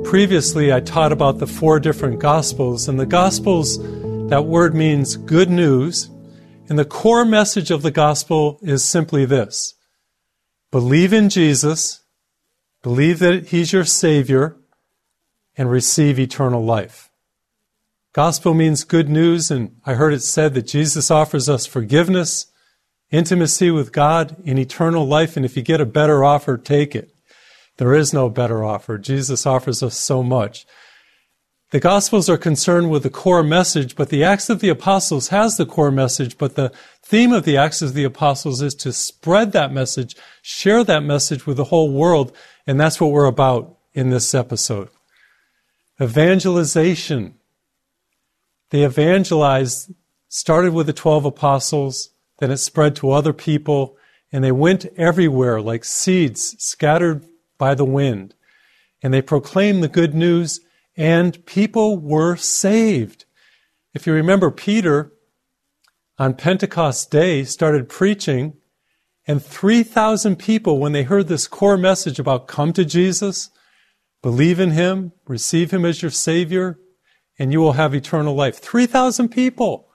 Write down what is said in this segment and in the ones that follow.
Previously, I taught about the 4 different Gospels, and the Gospels, that word means good news, and the core message of the Gospel is simply this: believe in Jesus, believe that He's your Savior, and receive eternal life. Gospel means good news, and I heard it said that Jesus offers us forgiveness, intimacy with God, and eternal life, and if you get a better offer, take it. There is no better offer. Jesus offers us so much. The Gospels are concerned with the core message, but the Acts of the Apostles has the core message, but the theme of the Acts of the Apostles is to spread that message, share that message with the whole world, and that's what we're about in this episode. Evangelization. They evangelized, started with the 12 apostles, then it spread to other people, and they went everywhere like seeds scattered by the wind. And they proclaimed the good news, and people were saved. If you remember, Peter, on Pentecost Day, started preaching, and 3,000 people, when they heard this core message about come to Jesus, believe in Him, receive Him as your Savior, and you will have eternal life. 3,000 people.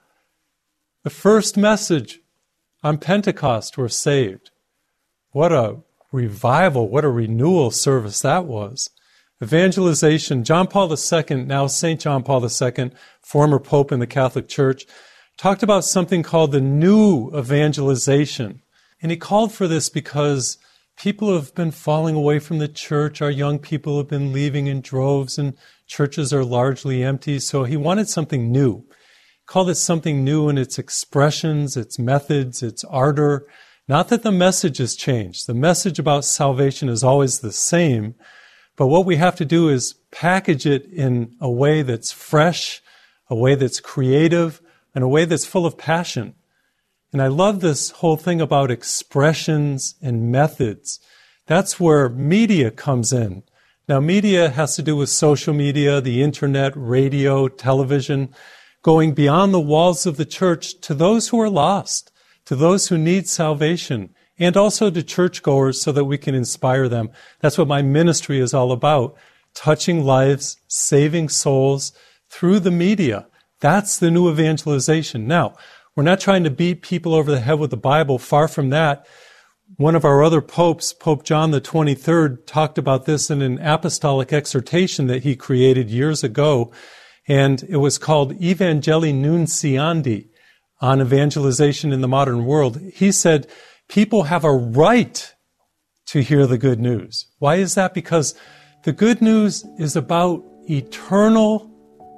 The first message on Pentecost were saved. What a revival, what a renewal service that was. Evangelization. John Paul II, now St. John Paul II, former Pope in the Catholic Church, talked about something called the new evangelization. And he called for this because people have been falling away from the church. Our young people have been leaving in droves, and churches are largely empty. So he wanted something new. He called it something new in its expressions, its methods, its ardor. Not that the message has changed. The message about salvation is always the same. But what we have to do is package it in a way that's fresh, a way that's creative, and a way that's full of passion. And I love this whole thing about expressions and methods. That's where media comes in. Now, media has to do with social media, the internet, radio, television, going beyond the walls of the church to those who are lost, to those who need salvation, and also to churchgoers so that we can inspire them. That's what my ministry is all about, touching lives, saving souls through the media. That's the new evangelization. Now, we're not trying to beat people over the head with the Bible. Far from that. One of our other popes, Pope John the 23rd, talked about this in an apostolic exhortation that he created years ago, and it was called Evangelii Nunciandi, on evangelization in the modern world. He said, people have a right to hear the good news. Why is that? Because the good news is about eternal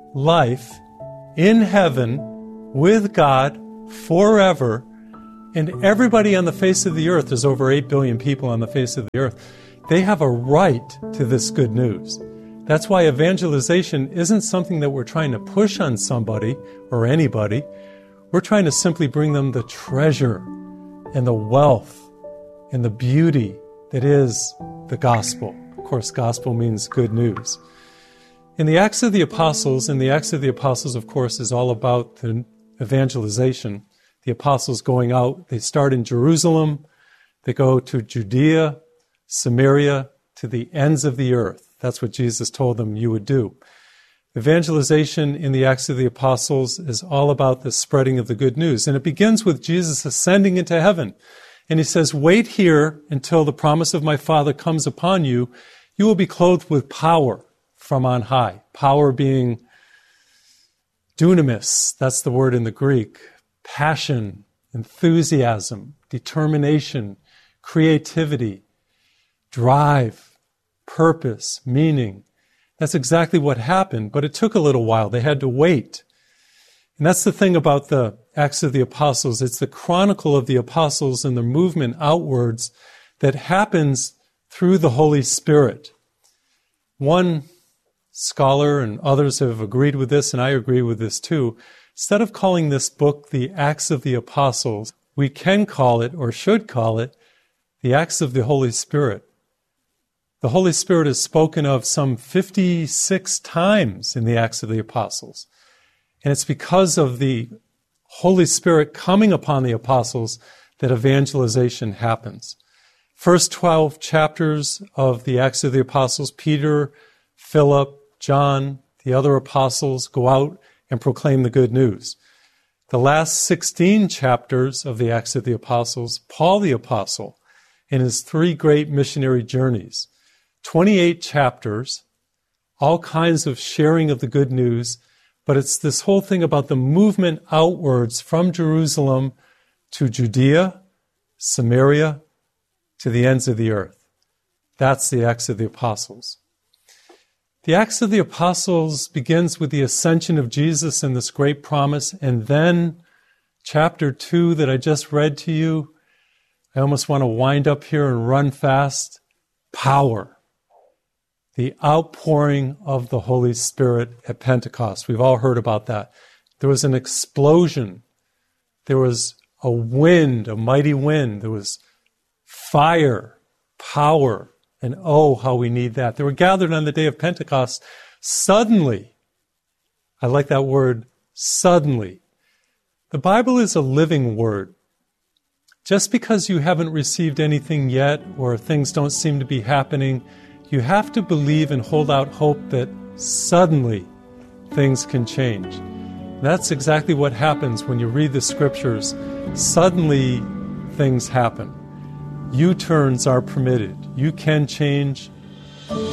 life in heaven with God forever. And everybody on the face of the earth, there's over 8 billion people on the face of the earth, they have a right to this good news. That's why evangelization isn't something that we're trying to push on somebody or anybody. We're trying to simply bring them the treasure and the wealth and the beauty that is the gospel. Of course, gospel means good news. In the Acts of the Apostles, of course, is all about the evangelization. The apostles going out, they start in Jerusalem, they go to Judea, Samaria, to the ends of the earth. That's what Jesus told them you would do. Evangelization in the Acts of the Apostles is all about the spreading of the good news. And it begins with Jesus ascending into heaven. And he says, wait here until the promise of my Father comes upon you. You will be clothed with power from on high. Power being dunamis, that's the word in the Greek. Passion, enthusiasm, determination, creativity, drive, purpose, meaning. That's exactly what happened, but it took a little while. They had to wait. And that's the thing about the Acts of the Apostles. It's the chronicle of the apostles and the movement outwards that happens through the Holy Spirit. One scholar and others have agreed with this, and I agree with this too. Instead of calling this book the Acts of the Apostles, we can call it, or should call it, the Acts of the Holy Spirit. The Holy Spirit is spoken of some 56 times in the Acts of the Apostles. And it's because of the Holy Spirit coming upon the apostles that evangelization happens. First 12 chapters of the Acts of the Apostles, Peter Philip, John, the other apostles go out and proclaim the good news. The last 16 chapters of the Acts of the Apostles, Paul the Apostle, in his 3 great missionary journeys, 28 chapters, all kinds of sharing of the good news, but it's this whole thing about the movement outwards from Jerusalem to Judea, Samaria, to the ends of the earth. That's the Acts of the Apostles. The Acts of the Apostles begins with the ascension of Jesus and this great promise, and then chapter 2 that I just read to you, I almost want to wind up here and run fast. Power. The outpouring of the Holy Spirit at Pentecost. We've all heard about that. There was an explosion. There was a wind, a mighty wind. There was fire, power, and oh, how we need that. They were gathered on the day of Pentecost. Suddenly, I like that word, suddenly. The Bible is a living word. Just because you haven't received anything yet or things don't seem to be happening, you have to believe and hold out hope that suddenly things can change. And that's exactly what happens when you read the scriptures. Suddenly things happen. U-turns are permitted. You can change.